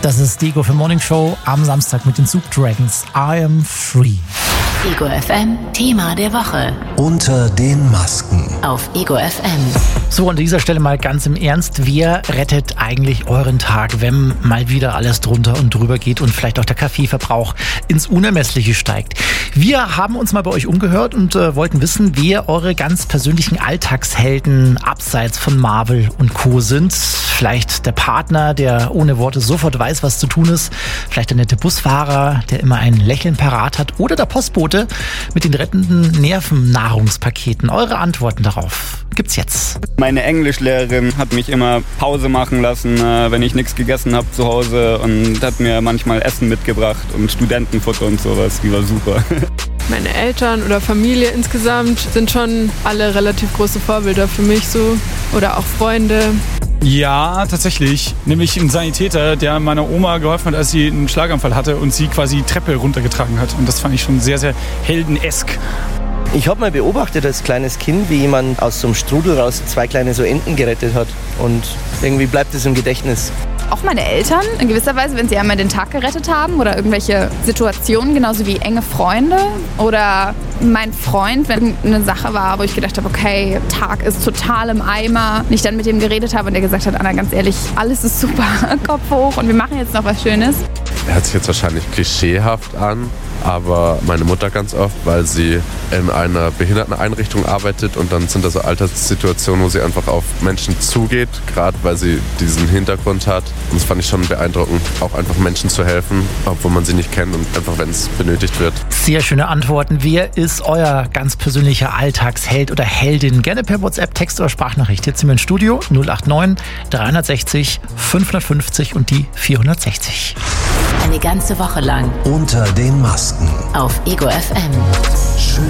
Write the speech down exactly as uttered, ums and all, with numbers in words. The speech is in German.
Das ist die Ego für Morning Show am Samstag mit den Soup Dragons. I am free. Ego F M, Thema der Woche. Unter den Masken. Auf Ego F M. So, an dieser Stelle mal ganz im Ernst. Wer rettet eigentlich euren Tag, wenn mal wieder alles drunter und drüber geht und vielleicht auch der Kaffeeverbrauch ins Unermessliche steigt? Wir haben uns mal bei euch umgehört und äh, wollten wissen, wer eure ganz persönlichen Alltagshelden abseits von Marvel und Co. sind. Vielleicht der Partner, der ohne Worte sofort weiß, was zu tun ist. Vielleicht der nette Busfahrer, der immer ein Lächeln parat hat. Oder der Postbote mit den rettenden Nervennahrungspaketen. Eure Antworten darauf gibt's jetzt. Meine Englischlehrerin hat mich immer Pause machen lassen, wenn ich nichts gegessen habe zu Hause, und hat mir manchmal Essen mitgebracht und Studentenfutter und sowas. Die war super. Meine Eltern oder Familie insgesamt sind schon alle relativ große Vorbilder für mich so. Oder auch Freunde. Ja, tatsächlich. Nämlich ein Sanitäter, der meiner Oma geholfen hat, als sie einen Schlaganfall hatte und sie quasi die Treppe runtergetragen hat. Und das fand ich schon sehr, sehr heldenesk. Ich habe mal beobachtet als kleines Kind, wie jemand aus so einem Strudel raus zwei kleine so Enten gerettet hat. Und irgendwie bleibt es im Gedächtnis. Auch meine Eltern in gewisser Weise, wenn sie einmal den Tag gerettet haben oder irgendwelche Situationen, genauso wie enge Freunde oder mein Freund, wenn eine Sache war, wo ich gedacht habe, okay, Tag ist total im Eimer, und ich dann mit ihm geredet habe und der gesagt hat, Anna, ganz ehrlich, alles ist super, Kopf hoch und wir machen jetzt noch was Schönes. Hört sich jetzt wahrscheinlich klischeehaft an, aber meine Mutter ganz oft, weil sie in einer Behinderteneinrichtung arbeitet, und dann sind da so Alltagssituationen, wo sie einfach auf Menschen zugeht, gerade weil sie diesen Hintergrund hat. Und das fand ich schon beeindruckend, auch einfach Menschen zu helfen, obwohl man sie nicht kennt, und einfach, wenn es benötigt wird. Sehr schöne Antworten. Wer ist euer ganz persönlicher Alltagsheld oder Heldin? Gerne per WhatsApp, Text oder Sprachnachricht. Jetzt sind wir im Studio null acht neun dreihundertsechzig fünfhundertfünfzig und die vierhundertsechzig. Eine ganze Woche lang. Unter den Masken. Auf Ego F M. Schön.